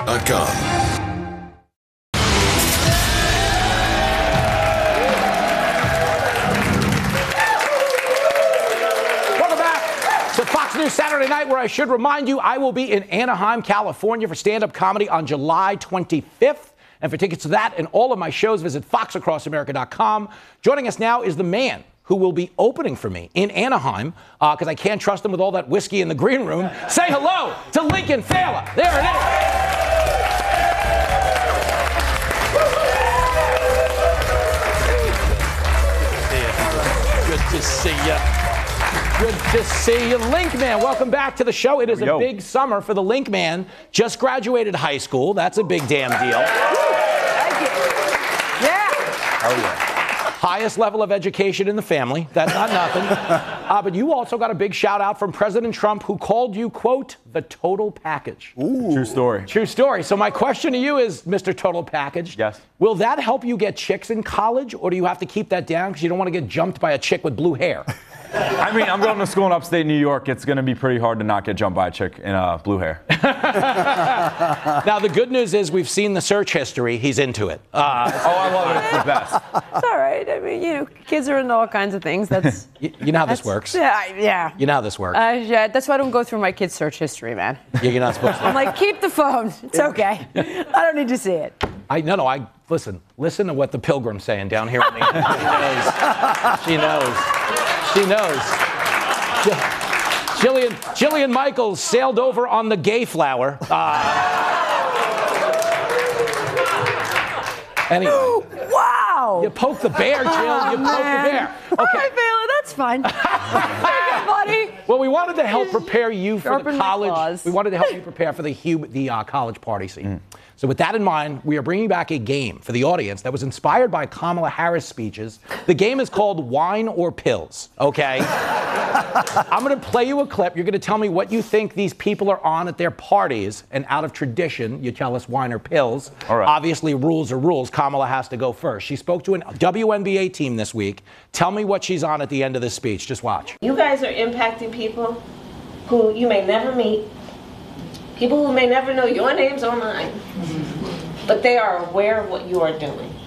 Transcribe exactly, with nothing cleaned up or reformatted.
dot com. Fox News Saturday Night, where I should remind you, I will be in Anaheim, California for stand-up comedy on July twenty-fifth. And for tickets to that and all of my shows, visit fox across america dot com. Joining us now is the man who will be opening for me in Anaheim, because uh, I can't trust him with all that whiskey in the green room. Say hello to Lincoln Failla. There it is. Good to see you. Good to see you, Link Man. Welcome back to the show. It is a go. big summer for the Link Man. Just graduated high school. That's a big damn deal. Thank you. Yeah. Oh, yeah. Highest level of education in the family. That's not nothing. Uh, but you also got a big shout out from President Trump, who called you, quote, the total package. Ooh. True story. True story. So my question to you is, Mister Total Package. Yes. Will that help you get chicks in college, or do you have to keep that down because you don't want to get jumped by a chick with blue hair? I mean, I'm going to school in upstate New York. It's going to be pretty hard to not get jumped by a chick in uh, blue hair. Now, the good news is we've seen the search history. He's into it. Uh, oh, I love it. It's the best. It's all right. I mean, you know, kids are into all kinds of things. That's you, you know how this that's, works. Yeah, I- yeah. You know how this works. Uh, yeah, that's why I don't go through my kids' search history, man. Yeah, you're not supposed to. I'm like, keep the phone. It's okay. I don't need to see it. I no, no. I listen. Listen to what the Pilgrim's saying down here. On the she knows. She knows. She knows. Jillian, Jillian Michaels sailed over on the Gayflower. Uh, anyway. Wow. You poke the bear, Jill. Oh, you poke man. the bear. Okay. All right, Baylor, that's fine. Take it, buddy. Well, we wanted to help prepare you for Sharpen the my college. claws. We wanted to help you prepare for the hu- the uh, college party scene. Mm. So with that in mind, we are bringing back a game for the audience that was inspired by Kamala Harris speeches. The game is called Wine or Pills, okay? I'm going to play you a clip. You're going to tell me what you think these people are on at their parties. And out of tradition, you tell us wine or pills. All right. Obviously, rules are rules. Kamala has to go first. She spoke to a W N B A team this week. Tell me what she's on at the end of this speech. Just watch. You guys are impacting people who you may never meet, people who may never know your names or mine, but they are aware of what you are doing.